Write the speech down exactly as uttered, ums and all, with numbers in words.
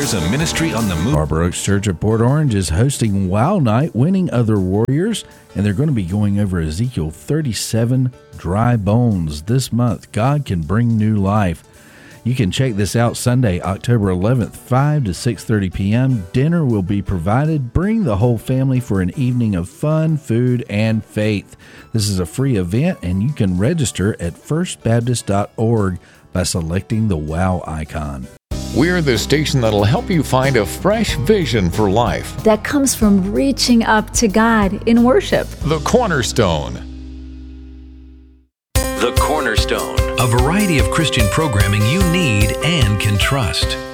Here's a ministry on the move. Barbara Oaks Church of Port Orange is hosting Wow Night, Winning Other Warriors, and they're going to be going over Ezekiel thirty-seven, Dry Bones, this month. God can bring new life. You can check this out Sunday, October eleventh, five to six thirty p.m. Dinner will be provided. Bring the whole family for an evening of fun, food, and faith. This is a free event, and you can register at first baptist dot org by selecting the WOW icon. We're the station that'll help you find a fresh vision for life that comes from reaching up to God in worship. The Cornerstone. The Cornerstone. A variety of Christian programming you need and can trust.